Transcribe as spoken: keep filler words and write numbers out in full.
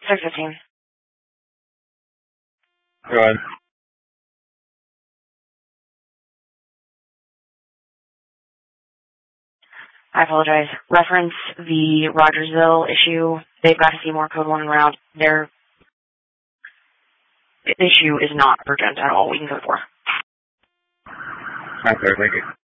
six fifteen. Go ahead. I apologize. Reference the Rogersville issue. They've got to see more code one route. Their issue is not urgent at all. We can go for. Okay, thank you.